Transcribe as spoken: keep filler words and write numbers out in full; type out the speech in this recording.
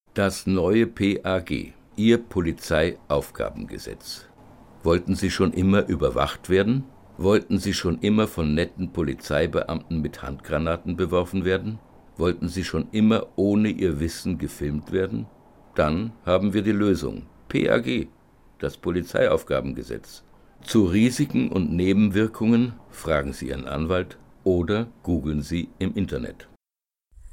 Das neue P A G, Ihr Polizeiaufgabengesetz. Wollten Sie schon immer überwacht werden? Wollten Sie schon immer von netten Polizeibeamten mit Handgranaten beworfen werden? Wollten Sie schon immer ohne Ihr Wissen gefilmt werden? Dann haben wir die Lösung. P A G, das Polizeiaufgabengesetz. Zu Risiken und Nebenwirkungen fragen Sie Ihren Anwalt oder googeln Sie im Internet.